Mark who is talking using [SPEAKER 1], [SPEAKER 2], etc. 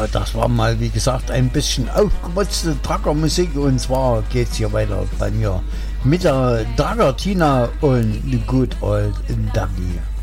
[SPEAKER 1] das war mal, wie gesagt, ein bisschen aufgemotzte Trucker-Musik. Und zwar geht's hier weiter bei mir mit der Trucker Tina und Good Old Dougie.